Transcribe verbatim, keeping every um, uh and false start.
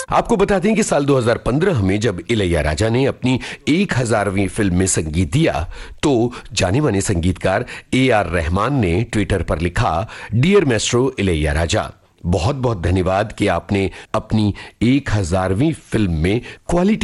आपको बता दें कि साल दो हज़ार पंद्रह में जब इलैयाराजा ने अपनी एक हजारवीं फिल्म में संगीत दिया तो जाने माने संगीतकार ए आर रहमान ने ट्विटर पर लिखा, डियर मैस्ट्रो इलैयाराजा, बहुत बहुत धन्यवाद कि आपने अपनी एक हजारवीं फिल्म में क्वालिटी